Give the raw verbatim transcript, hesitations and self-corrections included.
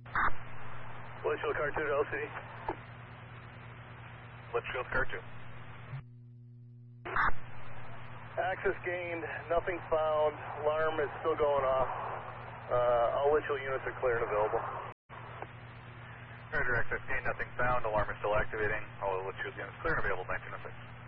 Litchfield Car two to L C D. Litchfield Car two. Access gained, nothing found. Alarm is still going off. Uh, all Litchfield units are clear and available. Roger, access gained, nothing found. Alarm is still activating. All Litchfield units clear and available, nineteen oh six.